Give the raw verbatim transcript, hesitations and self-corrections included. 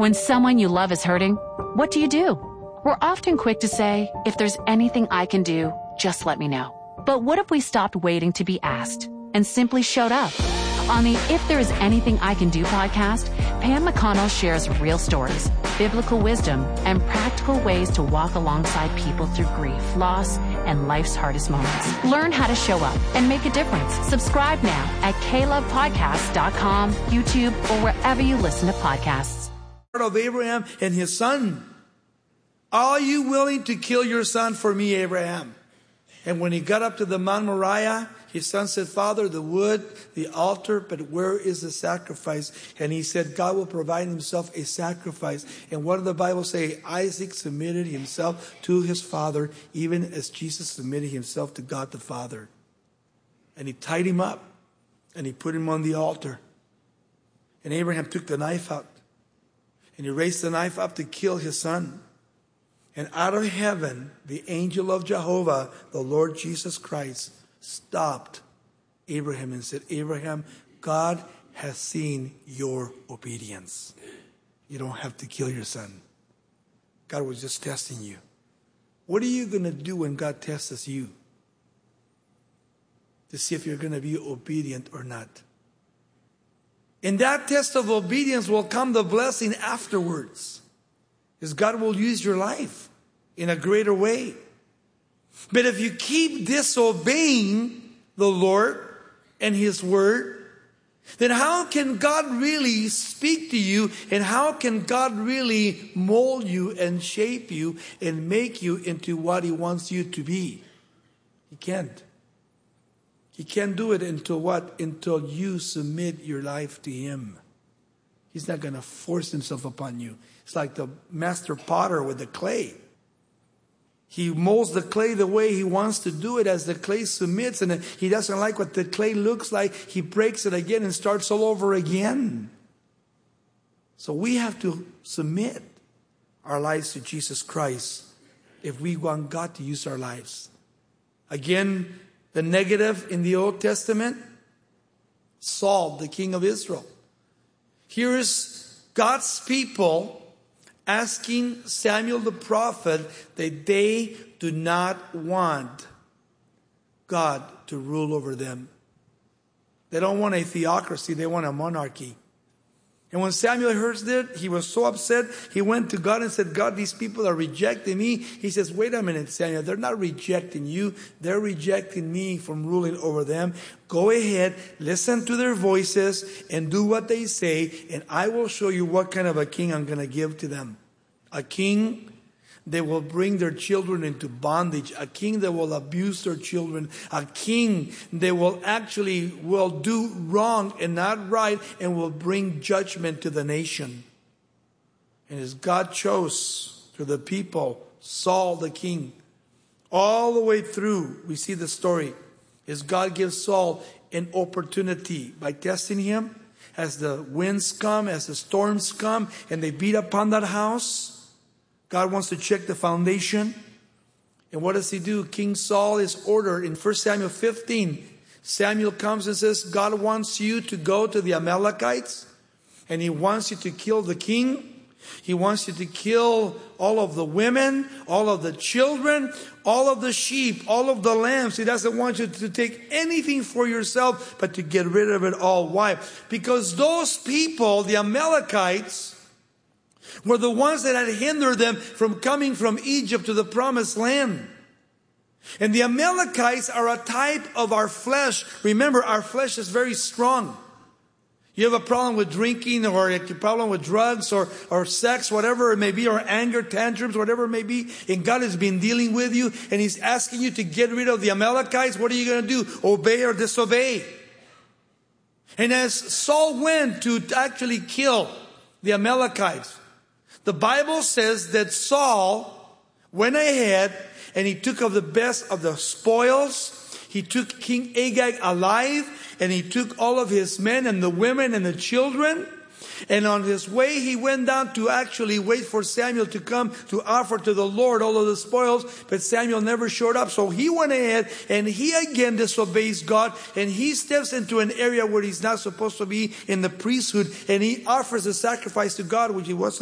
When someone you love is hurting, what do you do? We're often quick to say, if there's anything I can do, just let me know. But what if we stopped waiting to be asked and simply showed up? On the If There Is Anything I Can Do podcast, Pam McConnell shares real stories, biblical wisdom, and practical ways to walk alongside people through grief, loss, and life's hardest moments. Learn how to show up and make a difference. Subscribe now at k love podcast dot com, YouTube, or wherever you listen to podcasts. Of Abraham and his son. Are you willing to kill your son for me, Abraham? And when he got up to the Mount Moriah, his son said, Father, the wood, the altar, but where is the sacrifice? And he said, God will provide himself a sacrifice. And what did the Bible say? Isaac submitted himself to his father, even as Jesus submitted himself to God the Father. And he tied him up, and he put him on the altar. And Abraham took the knife out, and he raised the knife up to kill his son. And out of heaven, the angel of Jehovah, the Lord Jesus Christ, stopped Abraham and said, Abraham, God has seen your obedience. You don't have to kill your son. God was just testing you. What are you going to do when God tests you? To see if you're going to be obedient or not. In that test of obedience will come the blessing afterwards. Because God will use your life in a greater way. But if you keep disobeying the Lord and His Word, then how can God really speak to you? And how can God really mold you and shape you and make you into what He wants you to be? He can't. He can't do it until what? Until you submit your life to Him. He's not going to force Himself upon you. It's like the master potter with the clay. He molds the clay the way he wants to do it as the clay submits. And he doesn't like what the clay looks like. He breaks it again and starts all over again. So we have to submit our lives to Jesus Christ if we want God to use our lives. Again, the negative in the Old Testament, Saul, the king of Israel. Here is God's people asking Samuel the prophet that they do not want God to rule over them. They don't want a theocracy, they want a monarchy. And when Samuel heard that, he was so upset, he went to God and said, God, these people are rejecting me. He says, wait a minute, Samuel, they're not rejecting you. They're rejecting me from ruling over them. Go ahead, listen to their voices and do what they say, and I will show you what kind of a king I'm going to give to them. A king that will bring their children into bondage. A king that will abuse their children. A king that will actually will do wrong and not right and will bring judgment to the nation. And as God chose through the people, Saul the king, all the way through, we see the story, as God gives Saul an opportunity by testing him. As the winds come, as the storms come, and they beat upon that house, God wants to check the foundation. And what does he do? King Saul is ordered in First Samuel fifteen. Samuel comes and says, God wants you to go to the Amalekites. And he wants you to kill the king. He wants you to kill all of the women, all of the children, all of the sheep, all of the lambs. He doesn't want you to take anything for yourself, but to get rid of it all. Why? Because those people, the Amalekites, were the ones that had hindered them from coming from Egypt to the promised land. And the Amalekites are a type of our flesh. Remember, our flesh is very strong. You have a problem with drinking or a problem with drugs or, or sex, whatever it may be, or anger, tantrums, whatever it may be, and God has been dealing with you and He's asking you to get rid of the Amalekites. What are you going to do? Obey or disobey? And as Saul went to actually kill the Amalekites, the Bible says that Saul went ahead and he took of the best of the spoils. He took King Agag alive, and he took all of his men and the women and the children. And on his way, he went down to actually wait for Samuel to come to offer to the Lord all of the spoils. But Samuel never showed up. So he went ahead and he again disobeys God. And he steps into an area where he's not supposed to be in the priesthood. And he offers a sacrifice to God, which he was